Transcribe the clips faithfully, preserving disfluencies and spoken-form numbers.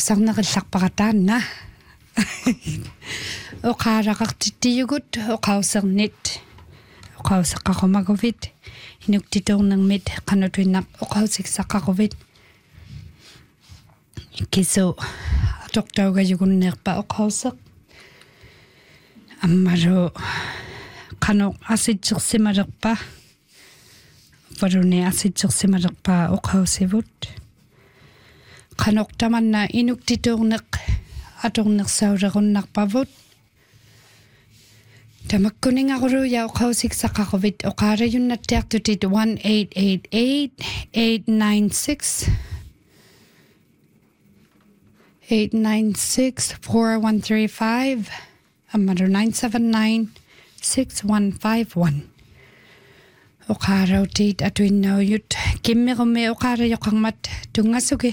sarneqillaqpaqataanna oqaaraqartittiugut oqausernit oqauseqqaqumaguvit inuktituornermit qanutuinnaq oqausiksaqaquvit kisu atoqtaugajugunneerpa oqauseq ammaru qanu asitsersimalerpa varune asitsersimalerpa oqausivut qanoqtamanna inuktituorneq atornersaulerunnarpavut tamakkuningaru ya oqausiksaqaquvit oqaarayunnattiartutit one eight eight eight eight nine six eight nine six four one three five ammaru nine seven nine six one five one oqaarautit atuinnauyut kimmerumme oqaarayoqarmat tungasuki.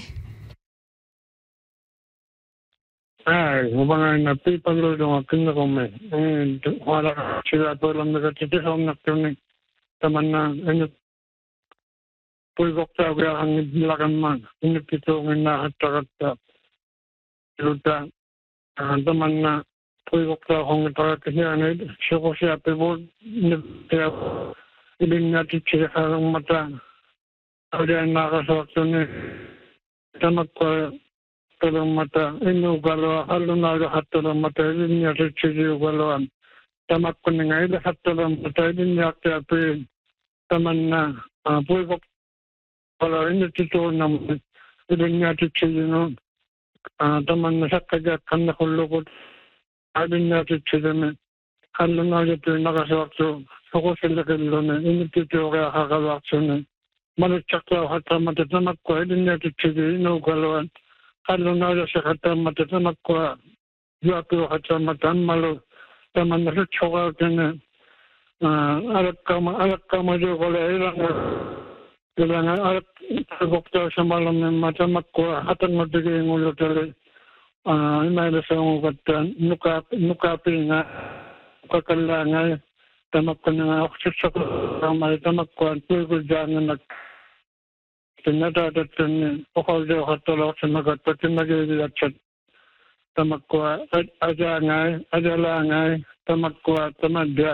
Ai, hubungan people dong kinda komme. Eh, wala sila tulang negati hom nakuni tamanna enu puigokta ga ang lakan man. Inu kito ngina hatta luta tamanna puigokta hong tarat hiane soko sia pebol ne ilinga tiche harang mata. Ada nakasakune tamakko Talang mata inu galo haluna hatalang mata ini ada ciri galoan tamak kuningai dah hatalang mata ini akte ape tamanna pui kok kalau ini itu nam ini ada ciri no tamanna sakkaja kanna kullu kot ini ada ciri me haluna itu nakasawaktu soko selakelo ne ini itu orang hakawaktu ne malu cakla hatalang mata tamak ko ini ada ciri inu galoan Kalau nada se kata mata sama kuah, juga tu kata mata malu, teman nasi coba kena alat kama alat kama juga kalau hilang, hilang alat dokter semalam mata kuah, hati mata yang ngulu tadi, ini ada seorang kata nuka nuka pinga, kekalangan, teman kena oksigen sama teman kuah tu jangan nak. Ternyata ada ternyata pokok jauh hatta laut senaga ternyata jadi acet tamak kuat aja ngai aja lah ngai tamak kuat tamak dia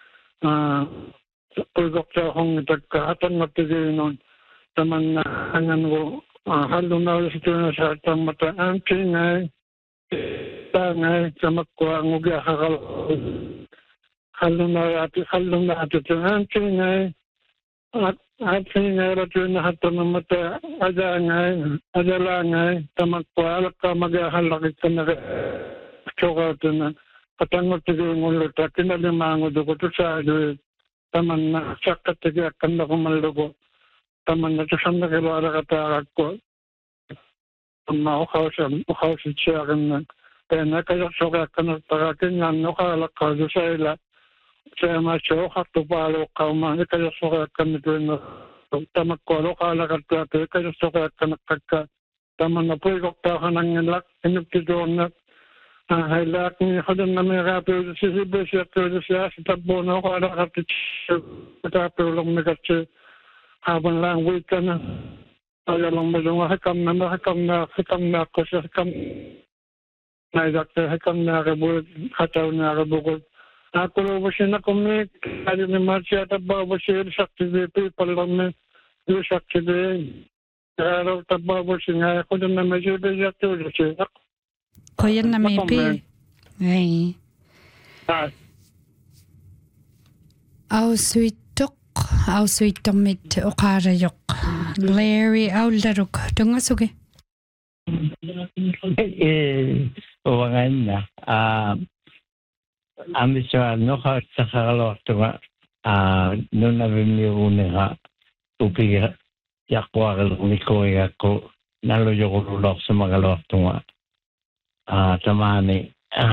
pulgok jauh hong tak hatta mati jadi non taman angan go halu nau situ nasa tamak anti ngai ta ngai tamak kuat ngugia hakal halu nau ati halu nau ati anti ngai Ati ngai ratu na hatta namata aja ngai aja la ngai tamak kuala ka maga halak kana choga tuna patango tigu ngulu takina le mango dogo tu sa do tamanna chakka tigu kanda ko mallogo tamanna tu sanda ke wala kata ko amma o khawsa o khawsa chiagan na ka choga kana ta kinna no kala ka do saila saya masuk haktu palo kauma ikaya soka kan itu tamak kolo kala kata ikaya soka kan kakka taman na pui kokta hanang ngelak inuk tidorna hailak ni hadan na mera pe sisi besya pe sisi sitabbo no kala kata kata pe long megache haban lang weekendaya long medong hakam na hakam na hakam na kosa hakam na dakte hakam na rebu hataw na rebu Aku lo bersih nak kami ada ni macam ada bawa bersih sakti itu paling itu sakti itu kalau tak bawa bersih ni aku dah nama je dah jatuh bersih. Kau yang nama ipi, hey. Au suitok, au suitok mit okarayok, Larry au laruk, tunggu suge. Eh, orang na. Ah. Ambiswa no ha sakalo tuma a nuna vimiune ha tupi ya kwa ni ko ya ko nalo yo ko lo samagalo tuma a tamani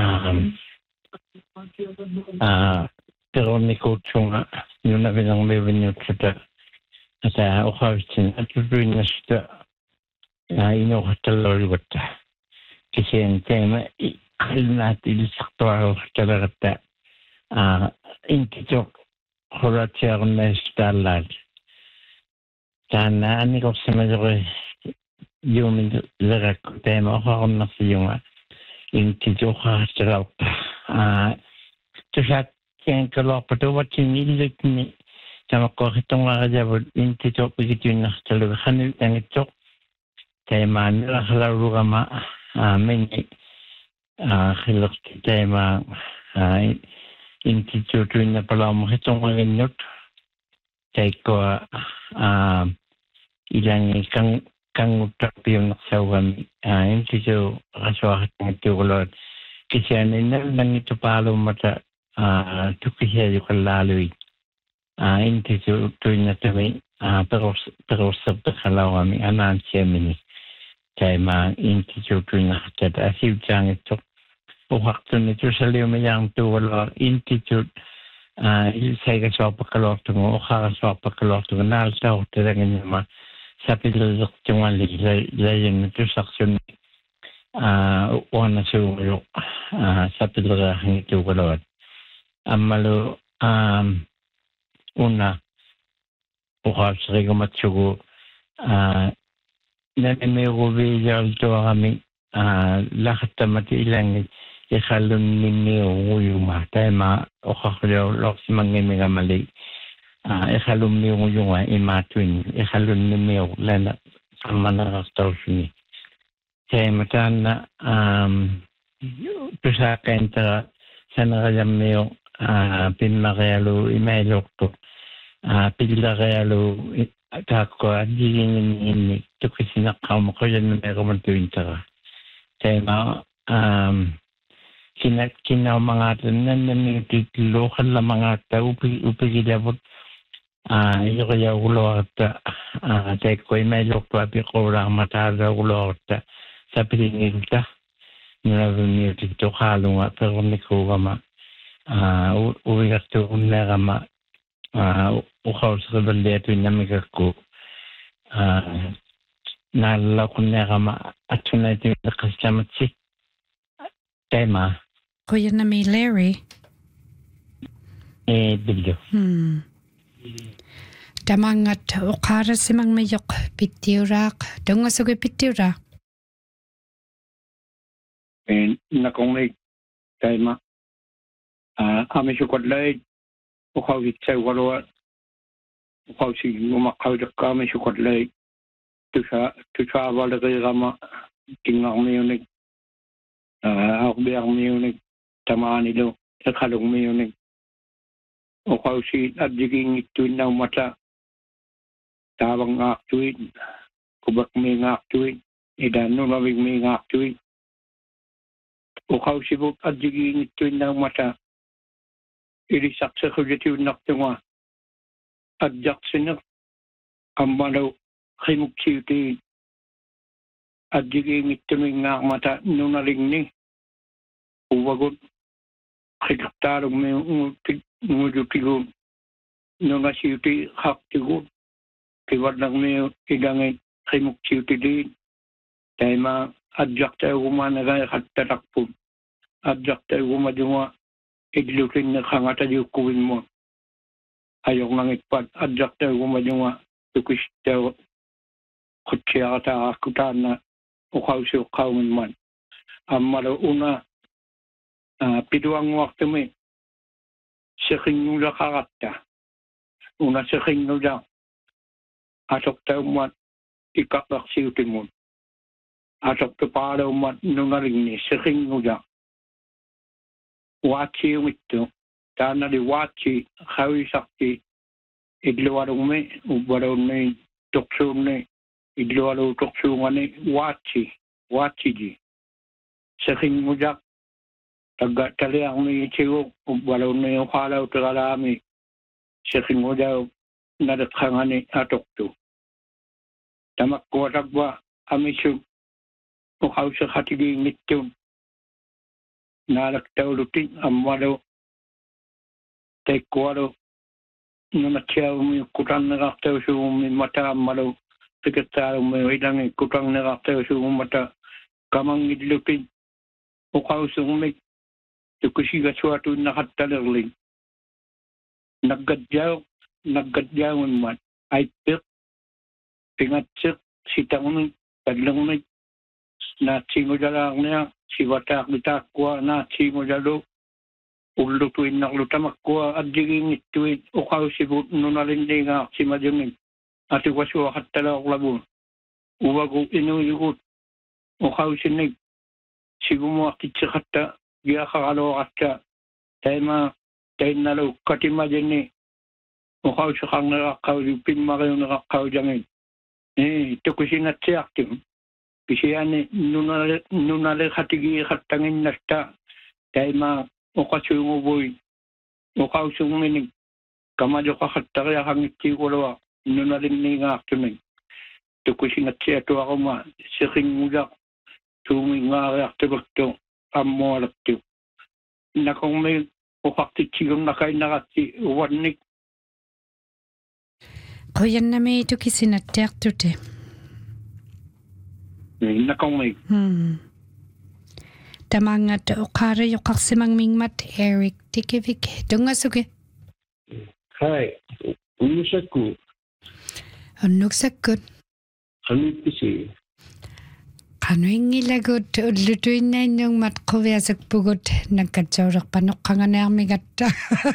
a pero ni ko tuma nuna vinang levin tata ata o hawtin atu binasta na ino hatalo wata kisen tema Alnat il saktual kalagata intitok horatia nestalad. Kana ani ko semajore yung larak ko tema ako na siya yung tito ka sa law. Ah, to sa kaya kalau pada waktu ini ni sama ko hitong nga jabod yung tito begitu na sa law kanil yang itu tema nila halaru kama ah meni ah hilok tema ah yung tito tu na pala mo hitong nga nyot kaya ko ah ilang kang kang utapiyong naksawan yung tito kaswahat ng tiwalot kasi ano nang ito palo mata tukisya yung kalaloy yung tito tuwing na tumi pero pero sabta kalaw kami anan siya mini kaya ma yung tito tuwing na katad asiw diyang ito uhak to nito sa liyo mayang tiwalot yung tito ilsay kaswa pakalot mo uka kaswa pakalot mo nalta ko talagang naman sabi lang yung wali layan na ito saksyon wana suyo sabi lang ang ito kalawat amalo una ukap sa rigo matsugo nanimay ko biyal to kami lahat na matilang ikalun ninyo yung matay ma ukap ko lok si mangimig mali ikalum niyo yung imatwin ikalun niyo lana sama na restaurant kaya matan na um sa kenta sana kaya niyo pinmakayalo imailok to pila kayalo tako digin ini to kasi nakam ko yan na meron man tuwing tara kaya ma um kinak kinaw mga tanan na nititilo kan la mga tao upi upi gilabot Ah, iyo kaya ulo at ah, tek ko may lokto api ko lang matada ulo at sa pilingin ta nila ni dito halo nga pero ni ko ma ah uwi gasto na kama ah ukaw sa baldeto na miga ko ah nala ko na kama at na ito na kasama si tema Kuya na may Larry. eh bilyo Hmm. Damangat ukara simang mayok pitiurak. Dunga sugi pitiurak. Eh, nakong tema. Ah, kami sukad lay. Ukaw itse walo. Ukaw si umakaw dak kami sukad lay. Tu sa tu sa wala kay kama tingak miyunig. Ah, ako biyak miyunig tamaan ilo. Nakalong miyunig. O kausi at diging ituin na mata tawang ngaktuin kubak may ngaktuin idan no mabig may ngaktuin o kausi buk at diging ituin na mata ilisak sa kulitin naktunga at jaksin ang malaw kay muksiutin at diging ituin ngak mata nunaling ni uwagot kay kaktarong may ngudu tigo no nga siuti hak tigo kiwad lang may idangay kay muk siuti din tayo ma adjak tayo kumanaga katatakpon adjak tayo kumadunga idlutin na kangata di kuwin mo ayok nang itpad adjak tayo kumadunga tukis tayo kutsya kata akutan na ukaw siyo kawin man ang malauna uh, piduang waktu may seking nula kakata. Una seking nula atok tayo mat ikakak siutin mo. Atok tayo para mat nunaring ni seking nula. Wachi yung ito. Tana di wachi kawi sakti idluwarong may ubarong may tukso may idluwarong tukso nga ni wachi. Wachi di. Seking nula taga taliang may itiyo walaw na yung kalaw tagalami seking mo daw nadakhangan ni atok to tamak ko tagwa amisyo ukaw sa katiging ito nalaktaw lutin amwalo tay kwaro numatyaw mo yung kutang nakaktaw sa may mata amwalo tikataro mo yung ilang kutang nakaktaw sa mata kamang idlutin ukaw sa umig tukusiga suatu nakatalerling naggadyaw naggadyawan man ay pek pingatsik sitang Kadang may natingo dalang niya, si Watak bitakwa, natingo dalo, ulutuin na lutamakwa, at diging ituin, ukaw si nunalindi nga, si Madyamin. At iwaswa kat talaw labo. Uwag inuyugot, ukaw sinig, si gumuakit sa kata, giya kakalaw kata, tayo ma, tayo nalaw, katima dyan ni, ukaw sa kang nakakaw, pinma kayo nakakaw dyan. Eh, ito ko sinatsi active. Kasi yan, nunali katigi katangin nasta, tayo ma, ukasungo boy, ukaw suminig, kamadyo ka katakya kang iti ko lawa, nunalin ni nga active. Ito ko sinatsi ato ako ma, siking mudak, tumi nga reactive ito, amo reactive. Na kung may ukakti sigong nakay nakati, wanik. Kuya na may ito kisinatek tute. Na kung may. Hmm. Tamangat ukara yung kaksimang mingmat Eric Tikivik. Dunga suge. Hi. Umusta ko? Unok sakot. Ano kasi? Kano yung ilagot lutuin na yung matkuwiasak pugot nagkatsawarak panok ka nga na yung migata.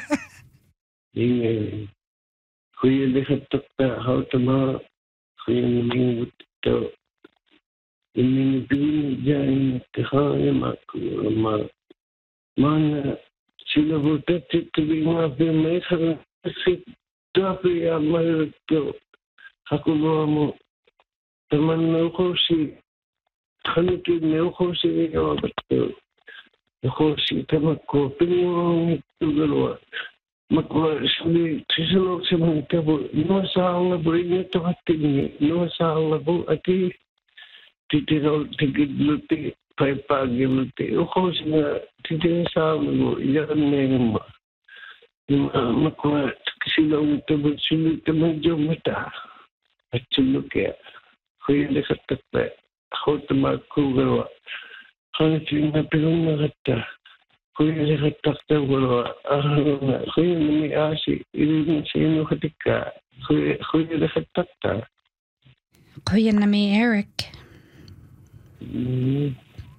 Yung kuya lihat takta how tama kuya naming ito yung pinag dyan kahaya maku ma mana sila butat ito nga may sarang kasi tapi amal ito ako mo teman ako si kanito na ako si ako si teman ko pinong ito galawa magwa sabi sisulog sa mga tabo no sa ang labo niya ito kating no sa ang labo ati titiraw tigidluti pagpagimluti ako siya titiraw sa ang labo iyan na yung ma yung magwa sila ang tabo sulit naman dyan mata at sulog kaya kuya nakatakta ako tumakugalawa kaya siya na pinong nakata kuya nakatakta wala kuya nami asi ilin sa ino katika kuya kuya nakatakta Kuya na may Eric. mm.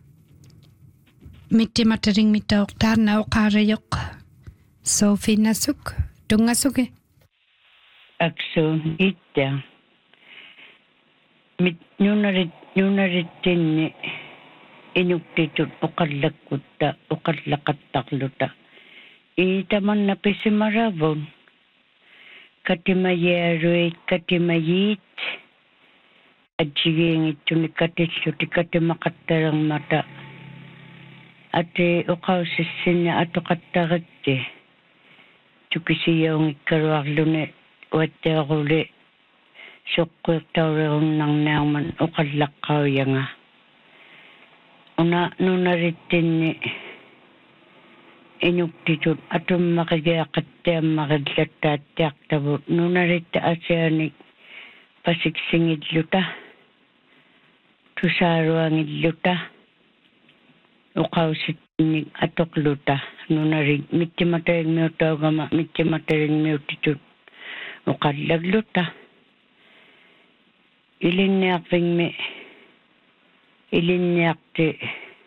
Miti mataring mitaok na ukara yok. Sophie nasuk. Dunga suge. Akso ita. Mit nunarit nunarit tinni. Inuktitut ukadlakutta ukadlakattakluta. Itaman na pisimaravon. Katimayeroy katimayit. Adjiging ito ni katisyo ti katimakattarang mata. Ate ukaw sisinya ato kattarate. Tukisiyong ikarwaglo ni wate akuli. Sukwek tawreon ng naman ukadlakaw yang nga. Una nunaritin ni inuktitut atum makagayakate makaglatat tiyaktabo nunarita asya ni pasiksingid luta tusaro ang idluta ukaw sitinig atok luta nunarig miti mataring miutaw gama miti mataring miutitut ukadlag luta ilin niya ping me ilin niya ti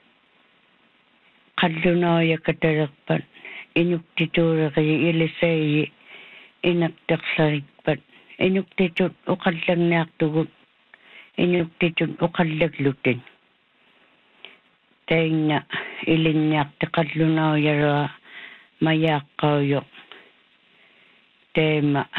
kadlunaw ya katarakpan inuktitura kaya ilisay inaktaksarikpan inuktitud ukadlang niya tugot inuktitud ukadlag lutin tayong na ilin niya ti kadlunaw ya ra mayakaw yung tema